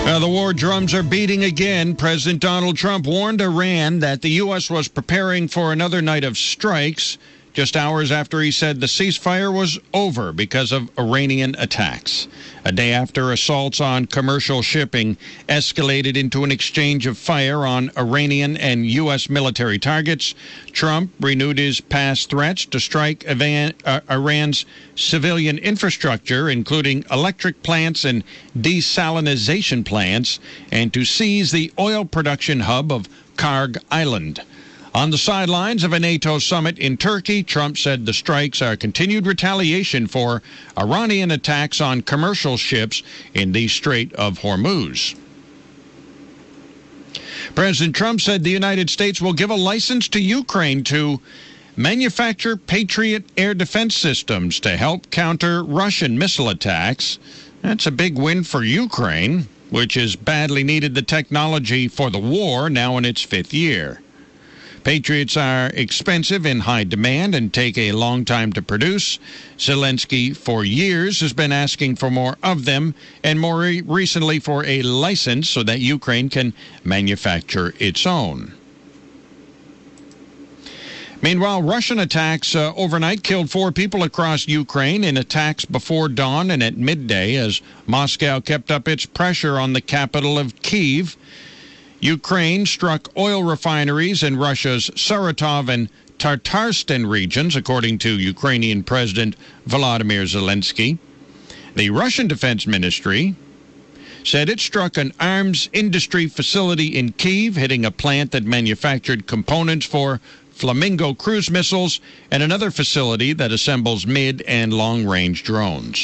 The war drums are beating again. President Donald Trump warned Iran that the U.S. was preparing for another night of strikes just hours after he said the ceasefire was over because of Iranian attacks. A day after assaults on commercial shipping escalated into an exchange of fire on Iranian and U.S. military targets, Trump renewed his past threats to strike Iran's civilian infrastructure, including electric plants and desalinization plants, and to seize the oil production hub of Karg Island. On the sidelines of a NATO summit in Turkey, Trump said the strikes are continued retaliation for Iranian attacks on commercial ships in the Strait of Hormuz. President Trump said the United States will give a license to Ukraine to manufacture Patriot air defense systems to help counter Russian missile attacks. That's a big win for Ukraine, which has badly needed the technology for the war, now in its fifth year. Patriots are expensive, in high demand, and take a long time to produce. Zelensky, for years, has been asking for more of them, and more recently for a license so that Ukraine can manufacture its own. Meanwhile, Russian attacks overnight killed 4 people across Ukraine in attacks before dawn and at midday as Moscow kept up its pressure on the capital of Kyiv. Ukraine struck oil refineries in Russia's Saratov and Tatarstan regions, according to Ukrainian President Volodymyr Zelensky. The Russian Defense Ministry said it struck an arms industry facility in Kyiv, hitting a plant that manufactured components for Flamingo cruise missiles and another facility that assembles mid- and long-range drones.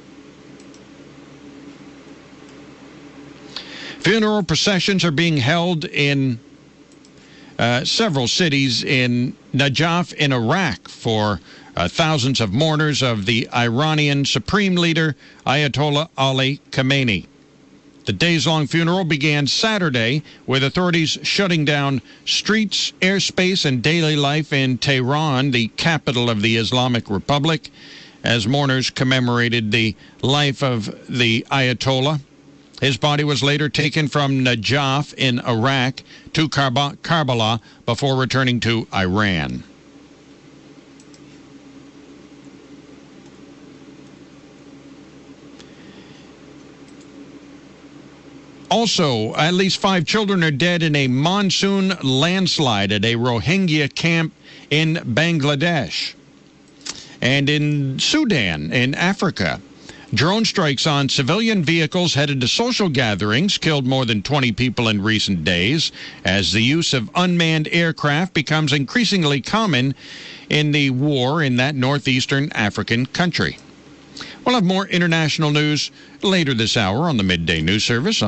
Funeral processions are being held in several cities in Najaf in Iraq for thousands of mourners of the Iranian Supreme Leader Ayatollah Ali Khamenei. The days-long funeral began Saturday with authorities shutting down streets, airspace, and daily life in Tehran, the capital of the Islamic Republic, as mourners commemorated the life of the Ayatollah. His body was later taken from Najaf in Iraq to Karbala before returning to Iran. Also, at least 5 children are dead in a monsoon landslide at a Rohingya camp in Bangladesh. And in Sudan, in Africa, drone strikes on civilian vehicles headed to social gatherings killed more than 20 people in recent days as the use of unmanned aircraft becomes increasingly common in the war in that northeastern African country. We'll have more international news later this hour on the Midday News Service.